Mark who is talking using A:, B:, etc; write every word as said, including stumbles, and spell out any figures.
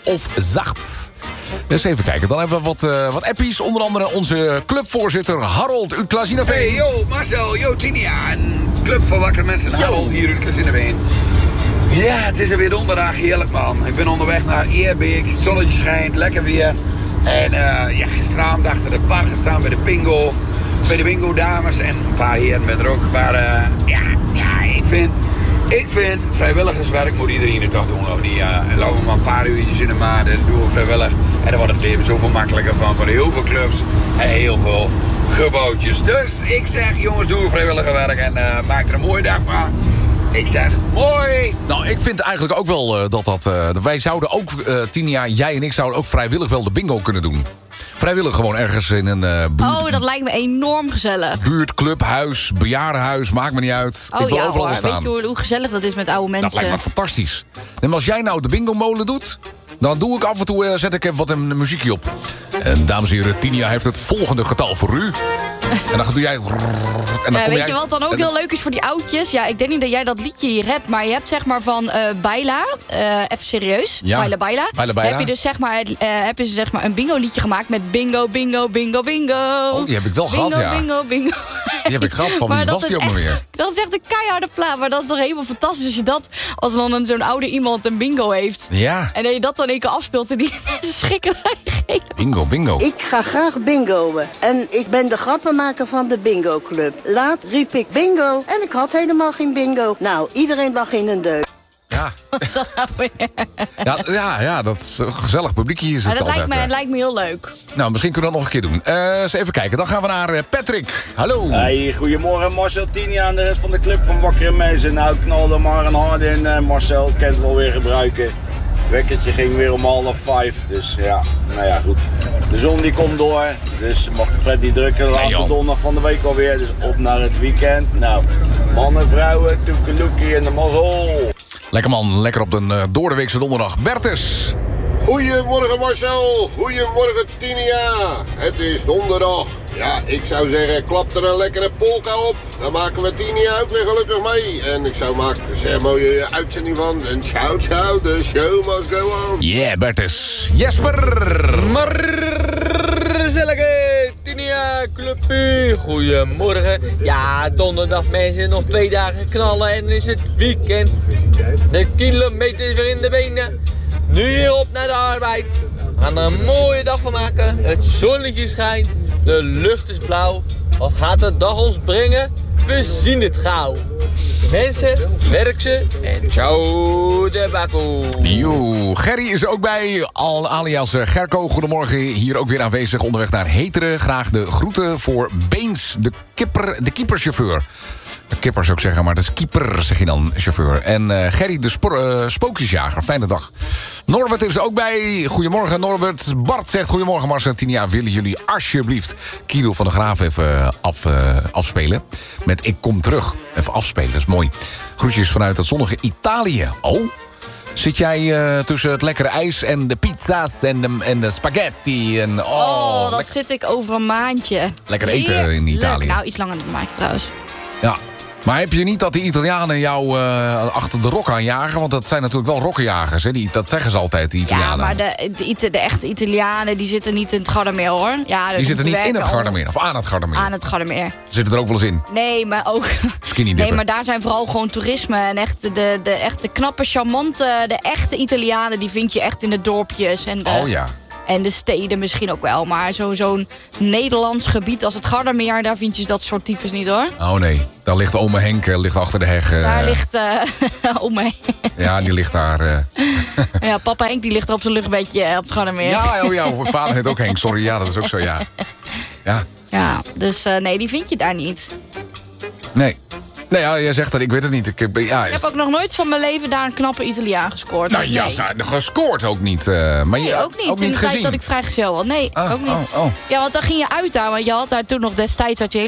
A: of zacht? Dus even kijken, dan hebben we wat, uh, wat appies. Onder andere onze clubvoorzitter Harold uit Klazinaveen.
B: Hey, yo, Marcel, yo, Tinia. Een club van wakkere mensen. Harold hier uit Klazinaveen. Ja, het is er weer donderdag, heerlijk man. Ik ben onderweg naar Eerbeek, het zonnetje schijnt, lekker weer. En uh, ja, gisteravond achter de bar gestaan bij de bingo. Bij de bingo dames en een paar heren ben er ook. Maar uh, ja, ja, ik vind... Ik vind, vrijwilligerswerk moet iedereen er toch doen, of niet? Ja, laten we maar een paar uurtjes in de maand, dat doen we vrijwillig. En dan wordt het leven zoveel makkelijker van voor heel veel clubs en heel veel gebouwtjes. Dus ik zeg, jongens, doe vrijwilligerswerk en uh, maak er een mooie dag van. Ik zeg, mooi!
A: Nou, ik vind eigenlijk ook wel uh, dat dat... Uh, wij zouden ook, uh, Tinia, jij en ik zouden ook vrijwillig wel de bingo kunnen doen. Vrijwillig gewoon ergens in een uh, buurt...
C: Oh, dat lijkt me enorm gezellig.
A: Buurt, club, huis, bejaardenhuis, maakt me niet uit.
C: Oh
A: ik wil
C: ja
A: overal
C: hoor,
A: staan.
C: weet je hoe, hoe gezellig dat is met oude mensen?
A: Dat lijkt me fantastisch. En als jij nou de bingo-molen doet... dan doe ik af en toe, uh, zet ik even wat een muziekje op. En dames en heren, Tinia heeft het volgende getal voor u. En dan doe jij... En dan
C: ja,
A: kom
C: weet
A: jij,
C: je wat dan ook
A: en,
C: heel leuk is voor die oudjes? Ja, ik denk niet dat jij dat liedje hier hebt, maar je hebt zeg maar van uh, Baila, uh, even serieus,
A: ja,
C: Baila Baila.
A: Baila Baila.
C: Heb je dus zeg maar, uh, heb je zeg maar een bingo liedje gemaakt met bingo, bingo, bingo, bingo.
A: Oh, die heb ik wel
C: bingo,
A: gehad, ja.
C: Bingo, bingo,
A: Die heb ik gehad, van wie was die ook maar weer?
C: Dat is echt een keiharde plaat, maar dat is toch helemaal fantastisch als je dat, als dan een, zo'n oude iemand een bingo heeft.
A: Ja.
C: En dat je dat dan één keer afspeelt en die mensen schrikken.
A: Bingo, bingo.
D: Ik ga graag bingoen. En ik ben de grappenmaker van de bingo club. Laat riep ik bingo en ik had helemaal geen bingo. Nou, iedereen lag in een deuk.
A: Ja. ja, ja, ja, dat is een gezellig publiekje is het
C: ja, dat
A: altijd.
C: lijkt me, lijkt me heel leuk.
A: Nou, misschien kunnen we dat nog een keer doen. Uh, eens even kijken, dan gaan we naar uh, Patrick. Hallo.
E: Hey, goedemorgen Marcel, Tinia en de rest van de club van Wakkere Mensen. Nou, knal er maar een hard in. Uh, Marcel kent het wel weer gebruiken. Wekkertje ging weer om half vijf, dus ja, nou ja goed. De zon die komt door, dus mag de pret niet drukken. De laatste
A: Nee,
E: donderdag van de week alweer, dus op naar het weekend. Nou, mannen, vrouwen, toekeloekie en de mazzel.
A: Lekker man, lekker op de uh, doordeweekse donderdag. Bertus.
F: Goedemorgen Marcel, goedemorgen Tinia. Het is donderdag. Ja, ik zou zeggen, klap er een lekkere polka op. Dan maken we Tinia ook weer gelukkig mee. En ik zou maken er een mooie uitzending van. En ciao ciao, the show must go on.
A: Yeah, Bertus. Jesper.
G: Marcelleke, Tinia, clubpie. Goedemorgen. Ja, donderdag mensen, nog twee dagen knallen en dan is het weekend. De kilometers weer in de benen. Nu hier op naar de arbeid. We gaan er een mooie dag van maken. Het zonnetje schijnt. De lucht is blauw. Wat gaat de dag ons brengen? We zien het gauw. Mensen, werk ze en ciao de bakko.
A: Yo, Gerry is er ook bij, al alias Gerco. Goedemorgen, hier ook weer aanwezig onderweg naar Heteren. Graag de groeten voor Beens, de, kipper, de keeperchauffeur. De kipper zou ik zeggen, maar dat is keeper, zeg je dan, chauffeur. En uh, Gerry, de spo- uh, spookjesjager. Fijne dag. Norbert is er ook bij. Goedemorgen, Norbert. Bart zegt, goedemorgen, Marcel en Tinia. Willen jullie alsjeblieft Kilo van de Graaf even af, uh, afspelen? Met Ik Kom Terug. Even afspelen, dat is mooi. Groetjes vanuit het zonnige Italië. Oh, zit jij uh, tussen het lekkere ijs en de pizza's en de, en de spaghetti? En, oh,
C: Oh, dat
A: lekker,
C: zit ik over een maandje.
A: lekker eten in Italië.
C: Leuk. Nou, iets langer dan een maandje trouwens.
A: Ja. Maar heb je niet dat die Italianen jou uh, achter de rok aanjagen? Want dat zijn natuurlijk wel rokkenjagers, hè? Die, dat zeggen ze altijd, die Italianen.
C: Ja, maar de, de, de, de echte Italianen, die zitten niet in het Gardameer, hoor. Ja,
A: die zitten niet in het Gardameer, of aan het Gardameer.
C: Aan het Gardameer.
A: Zitten er ook wel eens in?
C: Nee, maar ook...
A: Skinny dippen.
C: Nee, maar daar zijn vooral gewoon toerisme. En echt de, de, echt de knappe, charmante, de echte Italianen... die vind je echt in de dorpjes. En de,
A: Oh ja.
C: En de steden misschien ook wel. Maar zo, zo'n Nederlands gebied als het Gardameer... daar vind je dat soort types niet, hoor.
A: Oh nee, daar ligt ome Henk uh, ligt achter de heg. Uh,
C: Daar ligt uh, om me
A: Ja, die ligt daar. Uh...
C: Ja, papa Henk die ligt er op zijn luchtbedje op het Gardameer.
A: Ja, oh ja, mijn vader heet ook Henk. Sorry, ja, dat is ook zo, ja. Ja,
C: ja dus uh, nee, die vind je daar niet.
A: nee. Nee, ja, jij zegt dat, ik weet het niet. Ik, ja,
C: Ik heb ook nog nooit van mijn leven daar een knappe Italiaan gescoord.
A: Nou
C: dus
A: ja,
C: nee.
A: gescoord ook niet. Uh, maar
C: Nee,
A: je,
C: ook niet.
A: Ook
C: Toen
A: niet
C: zei
A: gezien.
C: ik dat ik vrijgezel was. Nee,
A: Oh,
C: ook niet.
A: oh, oh.
C: Ja, want dan ging je uit daar. Want je had daar toen nog destijds... had je